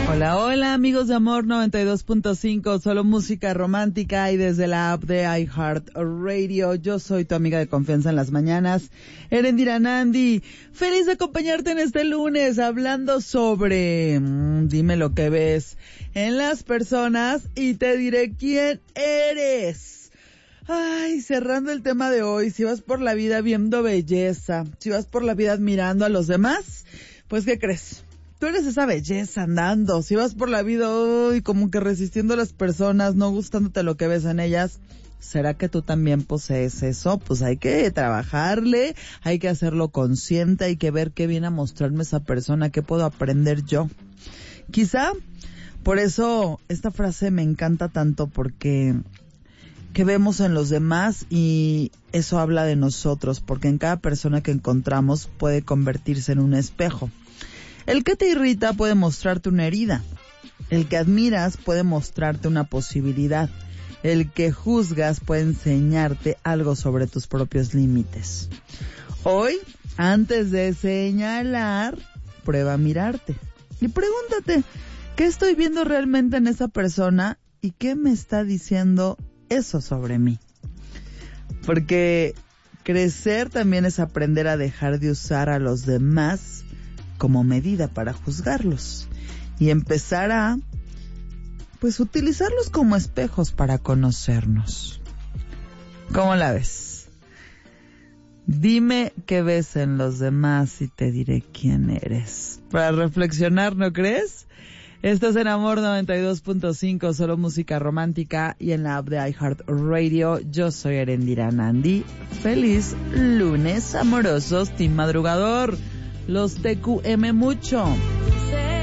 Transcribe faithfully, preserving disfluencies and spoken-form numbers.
Hola, hola amigos de Amor noventa y dos punto cinco, solo música romántica y desde la app de iHeartRadio. Yo soy tu amiga de confianza en las mañanas, Erendira Nandi. Feliz de acompañarte en este lunes hablando sobre, mmm, dime lo que ves en las personas y te diré quién eres. Ay, cerrando el tema de hoy, si vas por la vida viendo belleza, si vas por la vida admirando a los demás, pues ¿qué crees? Tú eres esa belleza andando. Si vas por la vida hoy como que resistiendo a las personas, no gustándote lo que ves en ellas, ¿será que tú también posees eso? Pues hay que trabajarle, hay que hacerlo consciente, hay que ver qué viene a mostrarme esa persona, qué puedo aprender yo. Quizá por eso esta frase me encanta tanto, porque que vemos en los demás y eso habla de nosotros, porque en cada persona que encontramos puede convertirse en un espejo. El que te irrita puede mostrarte una herida. El que admiras puede mostrarte una posibilidad. El que juzgas puede enseñarte algo sobre tus propios límites. Hoy, antes de señalar, prueba a mirarte. Y pregúntate, ¿qué estoy viendo realmente en esa persona? ¿Y qué me está diciendo eso sobre mí? Porque crecer también es aprender a dejar de usar a los demás como medida para juzgarlos y empezar a, pues, utilizarlos como espejos para conocernos. ¿Cómo la ves? Dime qué ves en los demás y te diré quién eres. Para reflexionar, ¿no crees? Estás en Amor noventa y dos punto cinco, solo música romántica, y en la app de iHeartRadio. Yo soy Erendira Nandi. Feliz lunes, amorosos, team madrugador. Los T Q M mucho.